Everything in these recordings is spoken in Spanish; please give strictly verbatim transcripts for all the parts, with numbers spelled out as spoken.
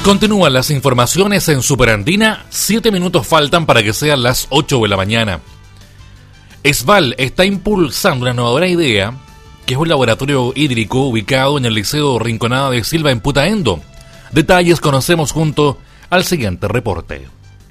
Continúan las informaciones en Superandina. Siete minutos faltan para que sean las ocho de la mañana. Esval está impulsando una innovadora idea, que es un laboratorio hídrico ubicado en el Liceo Rinconada de Silva en Putaendo. Detalles conocemos junto al siguiente reporte.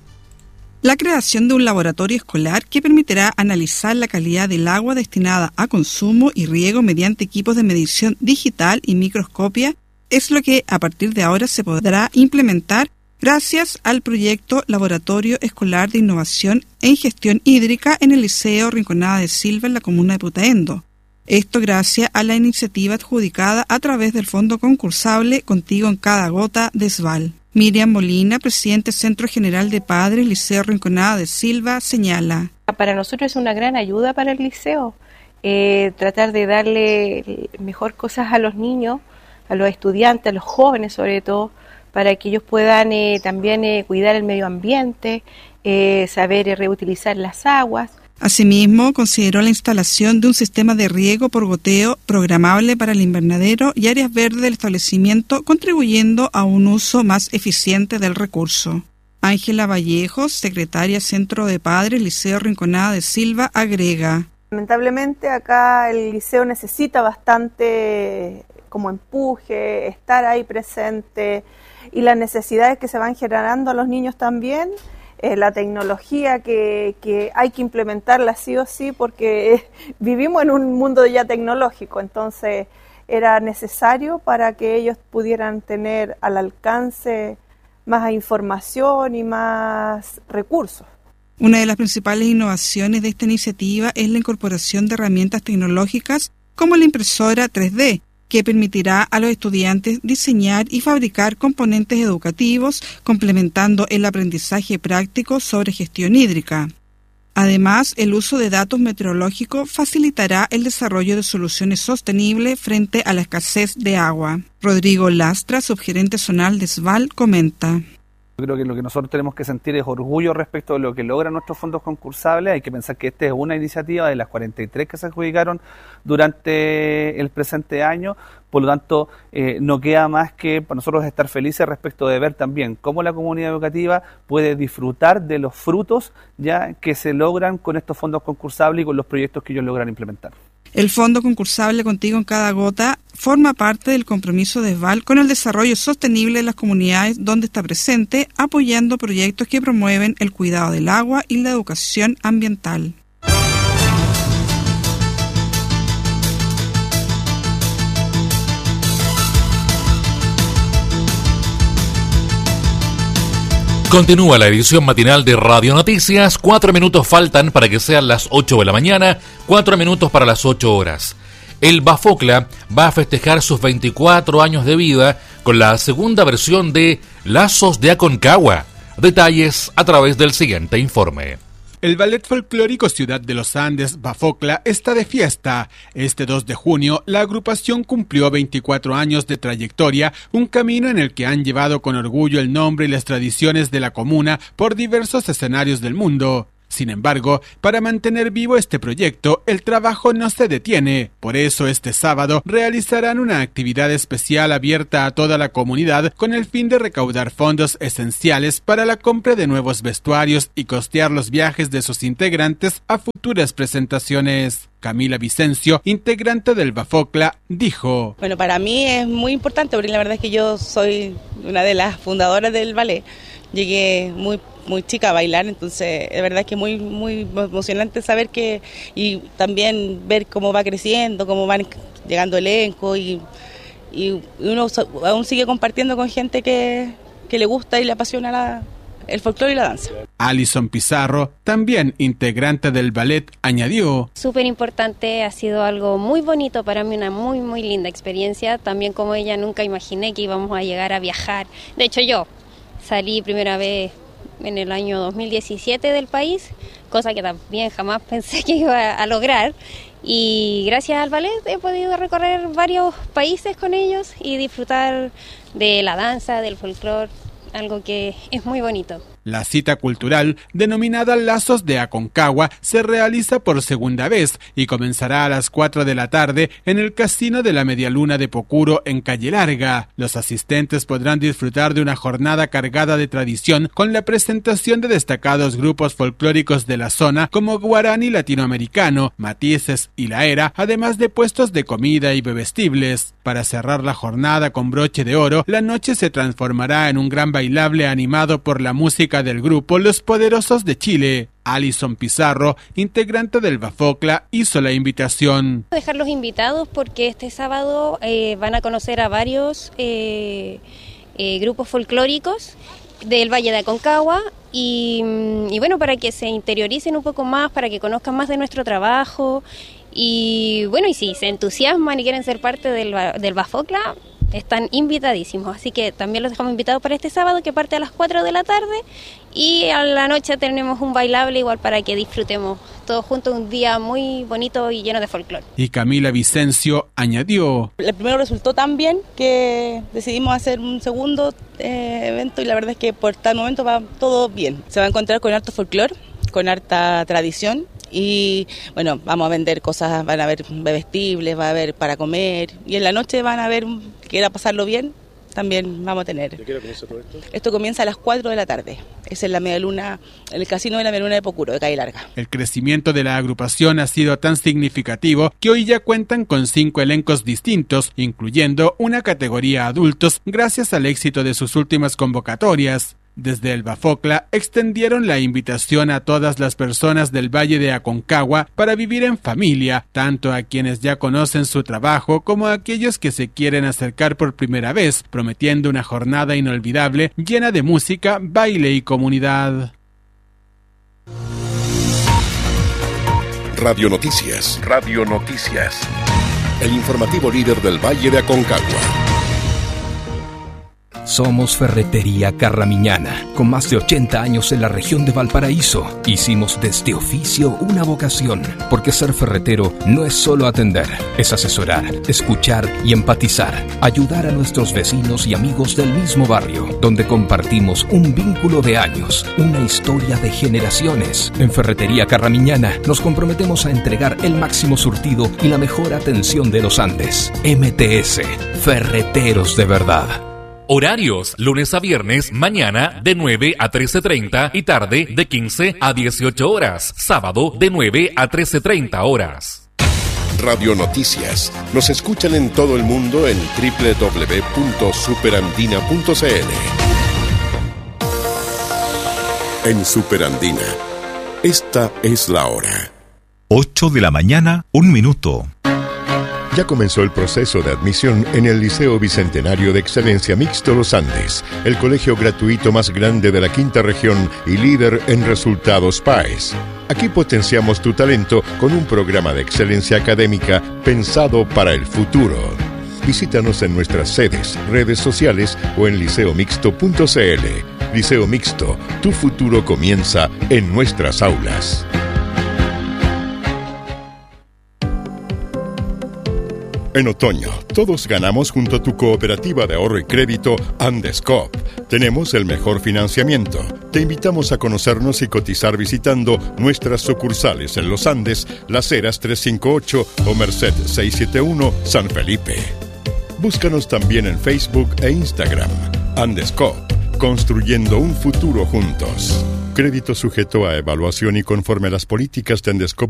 La creación de un laboratorio escolar que permitirá analizar la calidad del agua destinada a consumo y riego mediante equipos de medición digital y microscopia es lo que a partir de ahora se podrá implementar gracias al proyecto Laboratorio Escolar de Innovación en Gestión Hídrica en el Liceo Rinconada de Silva en la comuna de Putaendo. Esto gracias a la iniciativa adjudicada a través del fondo concursable Contigo en cada gota de Esval. Miriam Molina, presidente Centro General de Padres, Liceo Rinconada de Silva, señala. Para nosotros es una gran ayuda para el liceo, eh, tratar de darle mejor cosas a los niños, a los estudiantes, a los jóvenes sobre todo, para que ellos puedan eh, también eh, cuidar el medio ambiente, eh, saber eh, reutilizar las aguas. Asimismo, consideró la instalación de un sistema de riego por goteo programable para el invernadero y áreas verdes del establecimiento, contribuyendo a un uso más eficiente del recurso. Ángela Vallejos, secretaria Centro de Padres, Liceo Rinconada de Silva, agrega. Lamentablemente acá el liceo necesita bastante como empuje, estar ahí presente, y las necesidades que se van generando a los niños también, eh, la tecnología que, que hay que implementarla sí o sí, porque eh, vivimos en un mundo ya tecnológico, entonces era necesario para que ellos pudieran tener al alcance más información y más recursos. Una de las principales innovaciones de esta iniciativa es la incorporación de herramientas tecnológicas como la impresora tres D, que permitirá a los estudiantes diseñar y fabricar componentes educativos, complementando el aprendizaje práctico sobre gestión hídrica. Además, el uso de datos meteorológicos facilitará el desarrollo de soluciones sostenibles frente a la escasez de agua. Rodrigo Lastra, subgerente zonal de Esval, comenta. Yo creo que lo que nosotros tenemos que sentir es orgullo respecto de lo que logran nuestros fondos concursables. Hay que pensar que esta es una iniciativa de las cuarenta y tres que se adjudicaron durante el presente año. Por lo tanto, eh, no queda más que para nosotros estar felices respecto de ver también cómo la comunidad educativa puede disfrutar de los frutos ya que se logran con estos fondos concursables y con los proyectos que ellos logran implementar. El Fondo Concursable Contigo en cada gota forma parte del compromiso de Esval con el desarrollo sostenible de las comunidades donde está presente, apoyando proyectos que promueven el cuidado del agua y la educación ambiental. Continúa la edición matinal de Radio Noticias. Cuatro minutos faltan para que sean las ocho de la mañana, cuatro minutos para las ocho horas. El Bafocla va a festejar sus veinticuatro años de vida con la segunda versión de Lazos de Aconcagua. Detalles a través del siguiente informe. El Ballet Folclórico Ciudad de los Andes, Bafocla, está de fiesta. Este dos de junio, la agrupación cumplió veinticuatro años de trayectoria, un camino en el que han llevado con orgullo el nombre y las tradiciones de la comuna por diversos escenarios del mundo. Sin embargo, para mantener vivo este proyecto, el trabajo no se detiene. Por eso, este sábado realizarán una actividad especial abierta a toda la comunidad con el fin de recaudar fondos esenciales para la compra de nuevos vestuarios y costear los viajes de sus integrantes a futuras presentaciones. Camila Vicencio, integrante del Bafocla, dijo: Bueno, para mí es muy importante porque la verdad es que yo soy una de las fundadoras del ballet. Llegué muy muy chica a bailar, entonces de verdad que muy muy emocionante saber que y también ver cómo va creciendo, cómo van llegando elenco y, y uno aún sigue compartiendo con gente que, que le gusta y le apasiona la, el folclore y la danza. Alison Pizarro, también integrante del ballet, añadió: Súper importante, ha sido algo muy bonito para mí, una muy muy linda experiencia, también como ella nunca imaginé que íbamos a llegar a viajar. De hecho yo salí primera vez en el año dos mil diecisiete del país, cosa que también jamás pensé que iba a lograr, y gracias al ballet he podido recorrer varios países con ellos y disfrutar de la danza, del folclore, algo que es muy bonito. La cita cultural, denominada Lazos de Aconcagua, se realiza por segunda vez y comenzará a las cuatro de la tarde en el Casino de la Medialuna de Pocuro en Calle Larga. Los asistentes podrán disfrutar de una jornada cargada de tradición con la presentación de destacados grupos folclóricos de la zona como Guarani Latinoamericano, Matices y La Era, además de puestos de comida y bebestibles. Para cerrar la jornada con broche de oro, la noche se transformará en un gran bailable animado por la música del grupo Los Poderosos de Chile. Alison Pizarro, integrante del Bafocla, hizo la invitación. Dejarlos invitados porque este sábado eh, van a conocer a varios eh, eh, grupos folclóricos del Valle de Aconcagua y, y bueno, para que se interioricen un poco más, para que conozcan más de nuestro trabajo y bueno, y si se entusiasman y quieren ser parte del, del Bafocla, están invitadísimos, así que también los dejamos invitados para este sábado que parte a las cuatro de la tarde y a la noche tenemos un bailable igual para que disfrutemos todos juntos un día muy bonito y lleno de folclore. Y Camila Vicencio añadió: el primero resultó tan bien que decidimos hacer un segundo eh, evento y la verdad es que por tal momento va todo bien. Se va a encontrar con harto folclore, con harta tradición. Y bueno, vamos a vender cosas, van a haber bebestibles, va a haber para comer y en la noche van a ver, quiera pasarlo bien, también vamos a tener. ¿De qué hora comienza todo esto? Esto comienza a las cuatro de la tarde, es en la Medialuna, en el Casino de la Medialuna de Pocuro, de Calle Larga. El crecimiento de la agrupación ha sido tan significativo que hoy ya cuentan con cinco elencos distintos, incluyendo una categoría adultos, gracias al éxito de sus últimas convocatorias. Desde el Bafocla extendieron la invitación a todas las personas del Valle de Aconcagua para vivir en familia, tanto a quienes ya conocen su trabajo como a aquellos que se quieren acercar por primera vez, prometiendo una jornada inolvidable llena de música, baile y comunidad. Radio Noticias. Radio Noticias. El informativo líder del Valle de Aconcagua. Somos Ferretería Carramiñana, con más de ochenta años en la región de Valparaíso. Hicimos de este oficio una vocación, porque ser ferretero no es solo atender, es asesorar, escuchar y empatizar, ayudar a nuestros vecinos y amigos del mismo barrio, donde compartimos un vínculo de años, una historia de generaciones. En Ferretería Carramiñana nos comprometemos a entregar el máximo surtido y la mejor atención de los Andes. M T S, Ferreteros de verdad. Horarios, lunes a viernes, mañana de nueve a trece treinta y tarde de quince a dieciocho horas. Sábado de nueve a trece treinta horas. Radio Noticias. Nos escuchan en todo el mundo en doble u doble u doble u punto superandina punto c l. En Superandina, esta es la hora. ocho de la mañana, un minuto. Ya comenzó el proceso de admisión en el Liceo Bicentenario de Excelencia Mixto Los Andes, el colegio gratuito más grande de la quinta región y líder en resultados P A E S. Aquí potenciamos tu talento con un programa de excelencia académica pensado para el futuro. Visítanos en nuestras sedes, redes sociales o en liceo mixto punto c l. Liceo Mixto, tu futuro comienza en nuestras aulas. En otoño, todos ganamos junto a tu cooperativa de ahorro y crédito Andescoop. Tenemos el mejor financiamiento. Te invitamos a conocernos y cotizar visitando nuestras sucursales en Los Andes, Las Heras trescientos cincuenta y ocho o Merced seiscientos setenta y uno, San Felipe. Búscanos también en Facebook e Instagram. Andescoop, construyendo un futuro juntos. Crédito sujeto a evaluación y conforme a las políticas de Andescoop